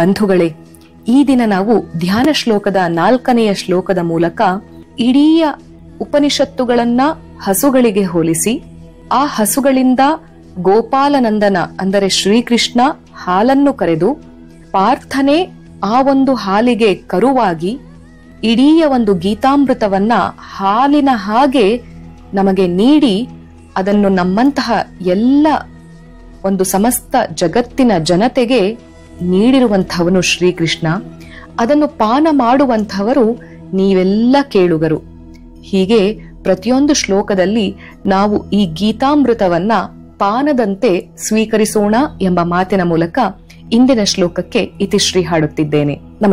ಬಂಧುಗಳೇ, ಈ ದಿನ ನಾವು ಧ್ಯಾನ ಶ್ಲೋಕದ 4ನೆಯ ಶ್ಲೋಕದ ಮೂಲಕ ಇಡೀ ಉಪನಿಷತ್ತುಗಳನ್ನ ಹಸುಗಳಿಗೆ ಹೋಲಿಸಿ, ಆ ಹಸುಗಳಿಂದ ಗೋಪಾಲನಂದನ ಅಂದರೆ ಶ್ರೀಕೃಷ್ಣ ಹಾಲನ್ನು ಕರೆದು, ಪಾರ್ಥನೆ ಆ ಒಂದು ಹಾಲಿಗೆ ಕರುವಾಗಿ ಇಡೀ ಒಂದು ಗೀತಾಮೃತವನ್ನ ಹಾಲಿನ ಹಾಗೆ ನಮಗೆ ನೀಡಿ, ಅದನ್ನು ನಮ್ಮಂತಹ ಎಲ್ಲ ಒಂದು ಸಮಸ್ತ ಜಗತ್ತಿನ ಜನತೆಗೆ ನೀಡಿರುವಂಥವನು ಶ್ರೀಕೃಷ್ಣ. ಅದನ್ನು ಪಾನ ಮಾಡುವಂಥವರು ನೀವೆಲ್ಲ ಕೇಳುಗರು. ಹೀಗೆ ಪ್ರತಿಯೊಂದು ಶ್ಲೋಕದಲ್ಲಿ ನಾವು ಈ ಗೀತಾಮೃತವನ್ನ ಪಾನದಂತೆ ಸ್ವೀಕರಿಸೋಣ ಎಂಬ ಮಾತಿನ ಮೂಲಕ ಇಂದಿನ ಶ್ಲೋಕಕ್ಕೆ ಇತಿಶ್ರೀ ಹಾಡುತ್ತಿದ್ದೇನೆ. ನಮಸ್ಕಾರ.